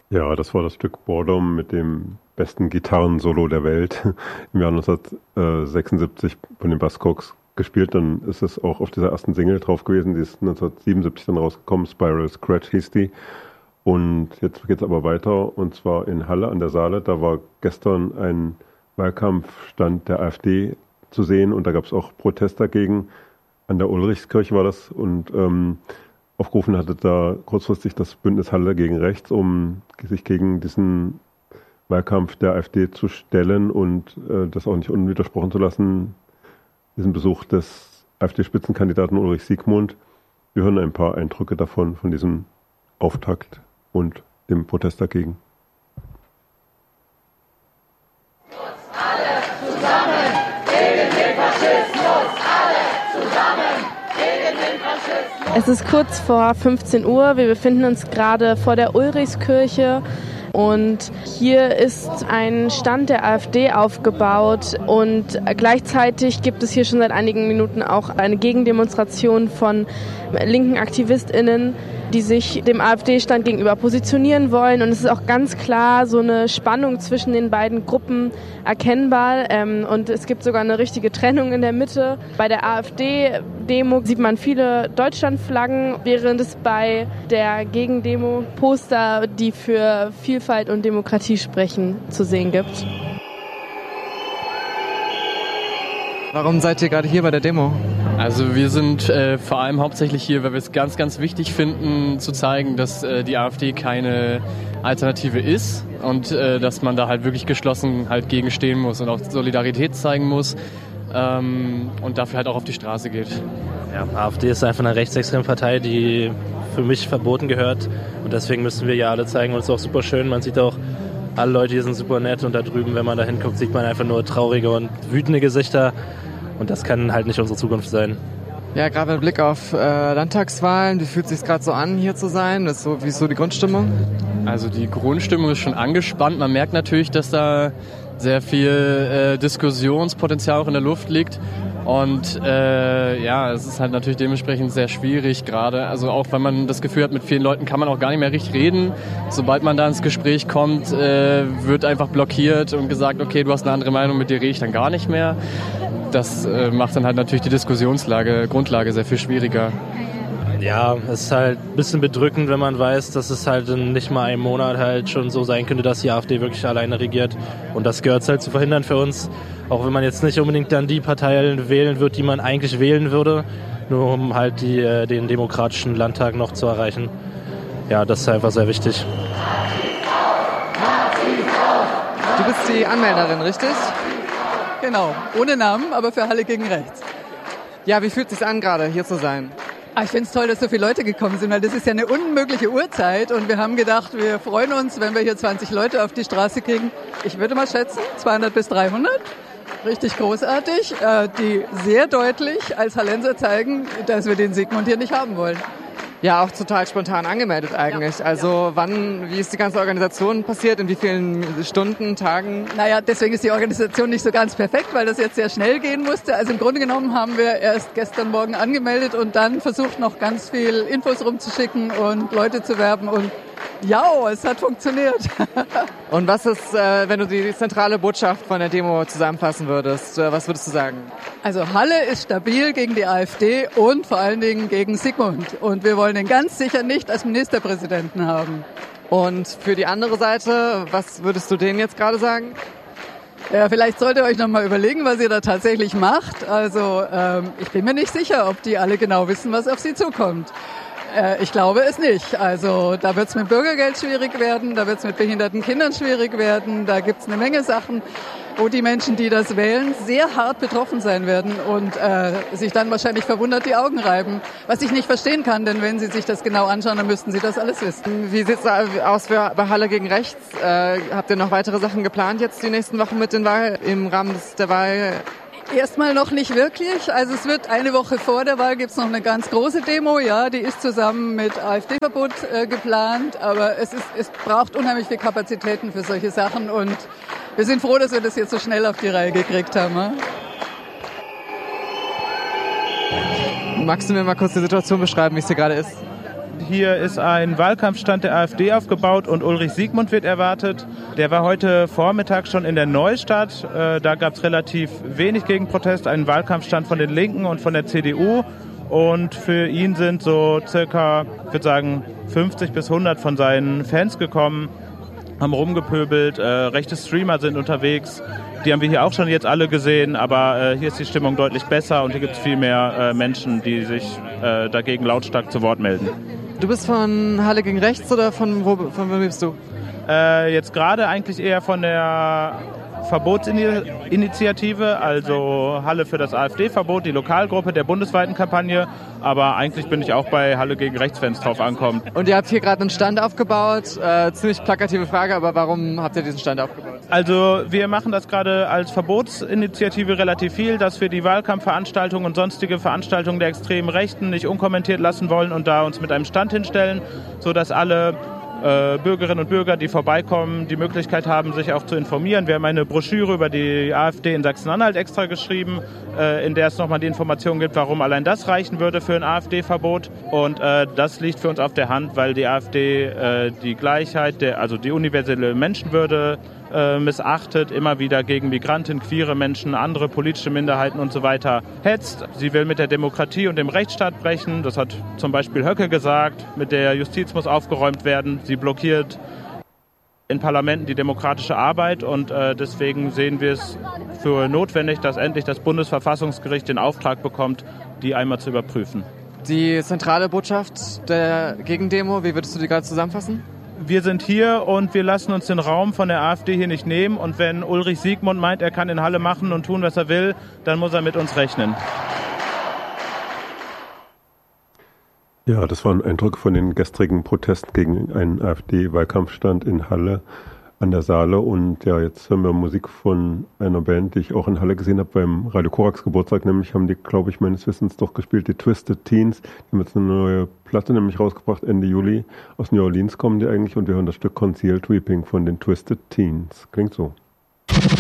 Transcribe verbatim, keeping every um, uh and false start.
Ja, das war das Stück Boredom mit dem besten Gitarrensolo der Welt im Jahr neunzehnhundertsechsundsiebzig von den Buzzcocks gespielt. Dann ist es auch auf dieser ersten Single drauf gewesen, die ist neunzehnhundertsiebenundsiebzig dann rausgekommen, Spiral Scratch hieß die. Und jetzt geht es aber weiter, und zwar in Halle an der Saale. Da war gestern ein Wahlkampfstand der AfD zu sehen und da gab es auch Protest dagegen. An der Ulrichskirche war das, und ähm, aufgerufen hatte da kurzfristig das Bündnis Halle gegen Rechts, um sich gegen diesen Wahlkampf der AfD zu stellen und äh, das auch nicht unwidersprochen zu lassen, diesen Besuch des AfD-Spitzenkandidaten Ulrich Siegmund. Wir hören ein paar Eindrücke davon, von diesem Auftakt und dem Protest dagegen. Alle zusammen gegen den Faschismus! Alle zusammen gegen den Faschismus! Es ist kurz vor fünfzehn Uhr. Wir befinden uns gerade vor der Ulrichskirche. Und hier ist ein Stand der AfD aufgebaut und gleichzeitig gibt es hier schon seit einigen Minuten auch eine Gegendemonstration von linken AktivistInnen, die sich dem AfD-Stand gegenüber positionieren wollen. Und es ist auch ganz klar so eine Spannung zwischen den beiden Gruppen erkennbar. Und es gibt sogar eine richtige Trennung in der Mitte. Bei der AfD-Demo sieht man viele Deutschlandflaggen, während es bei der Gegendemo Poster, die für Vielfalt und Demokratie sprechen, zu sehen gibt. Warum seid ihr gerade hier bei der Demo? Also wir sind äh, vor allem hauptsächlich hier, weil wir es ganz, ganz wichtig finden, zu zeigen, dass äh, die AfD keine Alternative ist und äh, dass man da halt wirklich geschlossen halt gegenstehen muss und auch Solidarität zeigen muss ähm, und dafür halt auch auf die Straße geht. Ja, AfD ist einfach eine rechtsextreme Partei, die für mich verboten gehört und deswegen müssen wir ja alle zeigen und es ist auch super schön. Man sieht auch, alle Leute hier sind super nett und da drüben, wenn man da hinguckt, sieht man einfach nur traurige und wütende Gesichter. Und das kann halt nicht unsere Zukunft sein. Ja, gerade mit Blick auf äh, Landtagswahlen, wie fühlt es sich gerade so an, hier zu sein? Das ist so, wie ist so die Grundstimmung? Also die Grundstimmung ist schon angespannt. Man merkt natürlich, dass da sehr viel äh, Diskussionspotenzial auch in der Luft liegt. Und äh, ja, es ist halt natürlich dementsprechend sehr schwierig gerade. Also auch wenn man das Gefühl hat, mit vielen Leuten kann man auch gar nicht mehr richtig reden. Sobald man da ins Gespräch kommt, äh, wird einfach blockiert und gesagt, okay, du hast eine andere Meinung, mit dir rede ich dann gar nicht mehr. Das äh, macht dann halt natürlich die Diskussionslage, Grundlage sehr viel schwieriger. Ja, es ist halt ein bisschen bedrückend, wenn man weiß, dass es halt in nicht mal einem Monat halt schon so sein könnte, dass die AfD wirklich alleine regiert. Und das gehört halt zu verhindern für uns. Auch wenn man jetzt nicht unbedingt dann die Partei wählen wird, die man eigentlich wählen würde, nur um halt die, äh, den demokratischen Landtag noch zu erreichen. Ja, das ist einfach sehr wichtig. Du bist die Anmelderin, richtig? Genau, ohne Namen, aber für Halle gegen Rechts. Ja, wie fühlt es sich an, gerade hier zu sein? Ah, ich finde es toll, dass so viele Leute gekommen sind, weil das ist ja eine unmögliche Uhrzeit und wir haben gedacht, wir freuen uns, wenn wir hier zwanzig Leute auf die Straße kriegen. Ich würde mal schätzen, zweihundert bis dreihundert. Richtig großartig, die sehr deutlich als Hallenser zeigen, dass wir den Siegmund hier nicht haben wollen. Ja, auch total spontan angemeldet eigentlich. Ja, also ja. Wann, wie ist die ganze Organisation passiert, in wie vielen Stunden, Tagen? Naja, deswegen ist die Organisation nicht so ganz perfekt, weil das jetzt sehr schnell gehen musste. Also im Grunde genommen haben wir erst gestern Morgen angemeldet und dann versucht noch ganz viel Infos rumzuschicken und Leute zu werben und ja, es hat funktioniert. Und was ist, äh, wenn du die zentrale Botschaft von der Demo zusammenfassen würdest, äh, was würdest du sagen? Also Halle ist stabil gegen die AfD und vor allen Dingen gegen Siegmund. Und wir wollen ihn ganz sicher nicht als Ministerpräsidenten haben. Und für die andere Seite, was würdest du denen jetzt gerade sagen? Ja, vielleicht solltet ihr euch nochmal überlegen, was ihr da tatsächlich macht. Also ähm, ich bin mir nicht sicher, ob die alle genau wissen, was auf sie zukommt. Ich glaube es nicht. Also da wird es mit Bürgergeld schwierig werden, da wird es mit behinderten Kindern schwierig werden, da gibt es eine Menge Sachen, wo die Menschen, die das wählen, sehr hart betroffen sein werden und äh, sich dann wahrscheinlich verwundert die Augen reiben. Was ich nicht verstehen kann, denn wenn sie sich das genau anschauen, dann müssten sie das alles wissen. Wie sieht es aus für, bei Halle gegen Rechts? Äh, habt ihr noch weitere Sachen geplant jetzt die nächsten Wochen mit den Wahl, im Rahmen des, der Wahl? Erstmal noch nicht wirklich. Also es wird eine Woche vor der Wahl gibt's noch eine ganz große Demo. Ja, die ist zusammen mit AfD-Verbot äh, geplant. Aber es ist, es braucht unheimlich viel Kapazitäten für solche Sachen und wir sind froh, dass wir das jetzt so schnell auf die Reihe gekriegt haben. Ja? Magst du mir mal kurz die Situation beschreiben, wie es hier gerade ist? Hier ist ein Wahlkampfstand der AfD aufgebaut und Ulrich Siegmund wird erwartet. Der war heute Vormittag schon in der Neustadt. Da gab es relativ wenig Gegenprotest, einen Wahlkampfstand von den Linken und von der C D U. Und für ihn sind so circa, ich würde sagen, fünfzig bis hundert von seinen Fans gekommen, haben rumgepöbelt, äh, rechte Streamer sind unterwegs. Die haben wir hier auch schon jetzt alle gesehen, aber äh, hier ist die Stimmung deutlich besser und hier gibt es viel mehr äh, Menschen, die sich äh, dagegen lautstark zu Wort melden. Du bist von Halle gegen Rechts oder von wo, von wo bist du? Äh, jetzt gerade eigentlich eher von der Verbotsinitiative, also Halle für das AfD-Verbot, die Lokalgruppe der bundesweiten Kampagne. Aber eigentlich bin ich auch bei Halle gegen Rechts, wenn es drauf ankommt. Und ihr habt hier gerade einen Stand aufgebaut. Äh, ziemlich plakative Frage, aber warum habt ihr diesen Stand aufgebaut? Also wir machen das gerade als Verbotsinitiative relativ viel, dass wir die Wahlkampfveranstaltungen und sonstige Veranstaltungen der extremen Rechten nicht unkommentiert lassen wollen und da uns mit einem Stand hinstellen, sodass alle Äh, Bürgerinnen und Bürger, die vorbeikommen, die Möglichkeit haben, sich auch zu informieren. Wir haben eine Broschüre über die AfD in Sachsen-Anhalt extra geschrieben, äh, in der es nochmal die Information gibt, warum allein das reichen würde für ein AfD-Verbot. Und äh, das liegt für uns auf der Hand, weil die AfD äh, die Gleichheit, der, also die universelle Menschenwürde äh, missachtet, immer wieder gegen Migranten, queere Menschen, andere politische Minderheiten und so weiter hetzt. Sie will mit der Demokratie und dem Rechtsstaat brechen. Das hat zum Beispiel Höcke gesagt. Mit der Justiz muss aufgeräumt werden. Sie blockiert in Parlamenten die demokratische Arbeit und äh, deswegen sehen wir es für notwendig, dass endlich das Bundesverfassungsgericht den Auftrag bekommt, die einmal zu überprüfen. Die zentrale Botschaft der Gegendemo, wie würdest du die gerade zusammenfassen? Wir sind hier und wir lassen uns den Raum von der AfD hier nicht nehmen. Und wenn Ulrich Siegmund meint, er kann in Halle machen und tun, was er will, dann muss er mit uns rechnen. Ja, das war ein Eindruck von den gestrigen Protesten gegen einen AfD-Wahlkampfstand in Halle an der Saale. Und ja, jetzt hören wir Musik von einer Band, die ich auch in Halle gesehen habe beim Radio Korax Geburtstag. Nämlich haben die, glaube ich, meines Wissens doch gespielt, die Twisted Teens. Die haben jetzt eine neue Platte nämlich rausgebracht, Ende Juli. Aus New Orleans kommen die eigentlich und wir hören das Stück Concealed Weeping von den Twisted Teens. Klingt so.